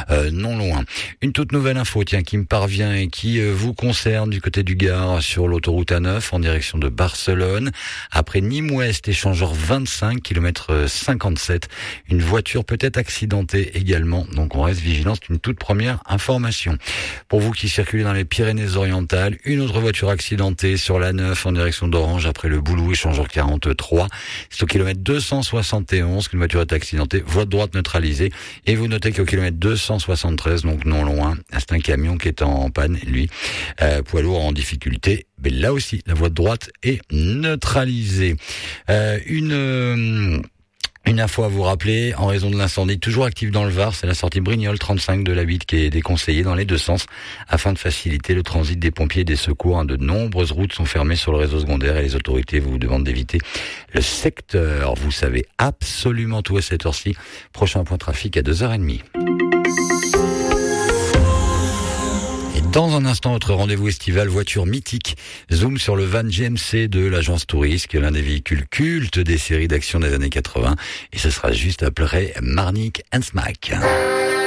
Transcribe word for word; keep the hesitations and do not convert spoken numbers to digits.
euh, non loin. Une toute nouvelle info, tiens, qui me parvient et qui euh, vous concerne du côté du Gard sur l'autoroute A neuf en direction de Barcelone. Après Nîmes-Ouest, échangeur vingt-cinq, kilomètre cinquante-sept. Une voiture peut être accidentée également, donc on reste vigilant, c'est une toute première information. Pour vous qui circulez dans les Pyrénées-Orientales, une autre voiture accidentée sur l'A neuf en direction d'Orange après le Boulou, échangeur quarante-trois. C'est au kilomètre deux cent soixante et onze qu'une voiture est accidentée, voie de droite neutralisée. Et vous notez qu'au kilomètre deux cent soixante-treize, donc non loin, c'est un camion qui est en panne, lui, euh, poids lourd en difficulté. Mais là aussi, la voie de droite est neutralisée. Euh, une... Euh, Une info à vous rappeler, en raison de l'incendie toujours actif dans le Var, c'est la sortie Brignoles trente-cinq de la huit qui est déconseillée dans les deux sens afin de faciliter le transit des pompiers et des secours. De nombreuses routes sont fermées sur le réseau secondaire et les autorités vous demandent d'éviter le secteur. Vous savez absolument tout à cette heure-ci. Prochain point trafic à deux heures trente. Dans un instant, votre rendez-vous estival voiture mythique. Zoom sur le van G M C de l'agence Tourisque, l'un des véhicules cultes des séries d'action des années quatre-vingts. Et ce sera juste après Marnik and Smack.